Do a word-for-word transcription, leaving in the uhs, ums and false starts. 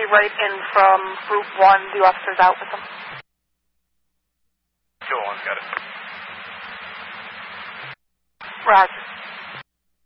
be right in from Route one. The officer's out with them. Kill one's got it. Roger.